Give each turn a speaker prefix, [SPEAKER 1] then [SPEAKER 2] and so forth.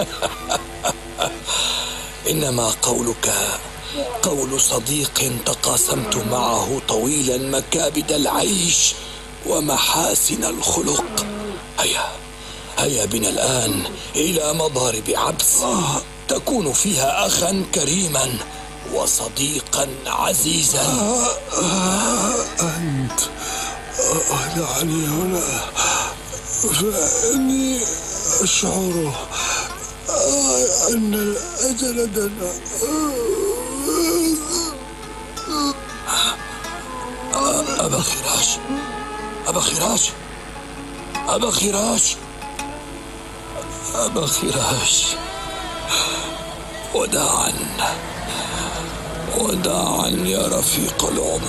[SPEAKER 1] إنما قولك قول صديق تقاسمت معه طويلا مكابد العيش ومحاسن الخلق. هيا بنا الآن إلى مضارب عبس، تكون فيها أخا كريما وصديقا عزيزا.
[SPEAKER 2] أنت دعني هنا، فإني أشعر أن الأجل دنا.
[SPEAKER 1] أبا خراش، أبا خراش، أبا خراش، أبا خراش، وداعا وداعا يا رفيق العمر.